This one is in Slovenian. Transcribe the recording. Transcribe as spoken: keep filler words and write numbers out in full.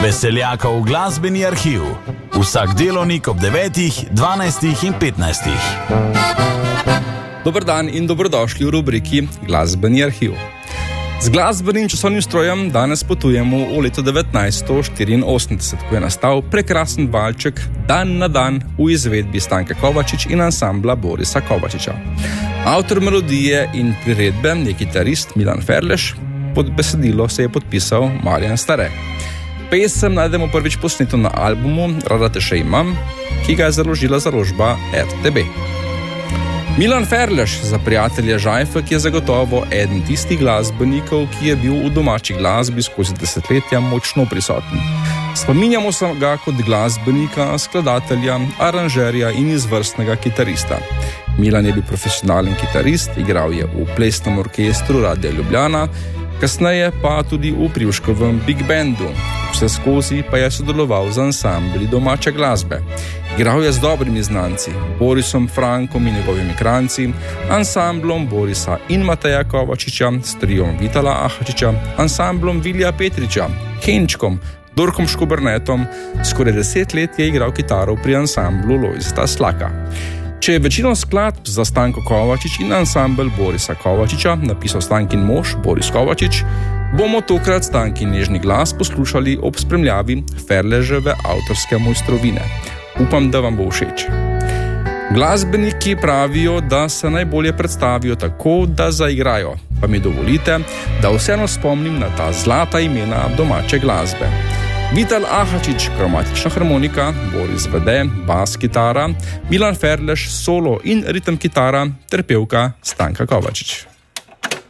Veseljakov glasbeni arhiv. Vsak delovnik ob devetih, dvanajstih in petnajstih. Dober dan in dobrodošli v rubriki Glasbeni arhiv. Z glasbenim časovnim strojem danes potujemo v leto devetnajststo štiriinosemdeset, ko je nastal prekrasen valček Dan na dan v izvedbi Stanke Kovačič in ansambla Borisa Kovačiča. Avtor melodije in priredbe je kitarist Milan Ferlež, pod besedilo se je podpisal Marjan Stare. Pesem najdemo prvič posneto na albumu Rada te še imam, ki ga je založila založba R T B. Milan Ferlež, za prijatelja Žajfek, je zagotovo eden tistih glasbenikov, ki je bil v domači glasbi skozi desetletja močno prisoten. Spominjamo se ga kot glasbenika, skladatelja, aranžerja in izvrstnega kitarista. Milan je bil profesionalen kitarist, igral je v plesnem orkestru Radia Ljubljana, kasneje pa tudi v Privškovem Big Bandu. Vse skozi pa je sodeloval z ansambli domače glasbe. Igral je z dobrimi znanci, Borisom Frankom in njegovimi kranci, ansamblom Borisa in Mateja Kovačiča, s triom Vitala Ahačiča, ansamblom Vilija Petriča, Kenčkom, Dorkom Škobernetom. Skoraj deset let je igral kitaro pri ansamblu Lojzeta Slaka. Če je večino skladb za Stanko Kovačič in ansambel Borisa Kovačiča napisal Stankin mož Boris Kovačič, bomo tokrat Stankin nežni glas poslušali ob spremljavi Ferleževe avtorske mojstrovine. Upam, da vam bo všeč. Glasbeniki pravijo, da se najbolje predstavijo tako, da zaigrajo, pa mi dovolite, da vseeno spomnim na ta zlata imena domače glasbe. Vital Ahačič, kromatična harmonika, Boris Vede, bas kitara, Milan Ferlež, solo in ritem kitara ter pevka Stanka Kovačič.